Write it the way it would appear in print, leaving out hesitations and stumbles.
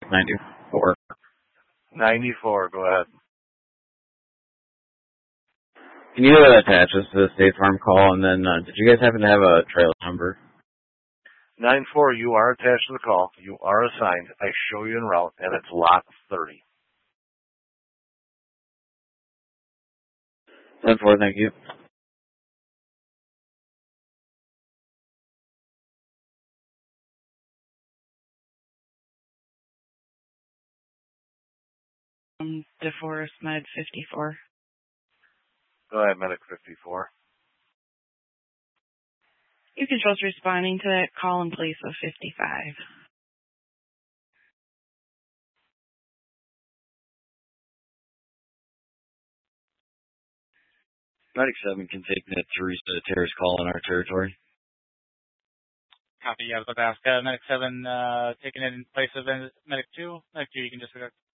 94. 94, go ahead. Can you attach this to the State Farm call? And then, did you guys happen to have a trailer number? 94, you are attached to the call. You are assigned. I show you en route, and it's lot 30. 10-4, thank you. DeForest Med 54. Go ahead, Medic 54. You controls responding to that call in place of 55. Medic 7 can take that Teresa Terrace call in our territory. Copy, yeah, I was about to ask. Medic 7 taking it in place of Medic 2. Medic 2, you can just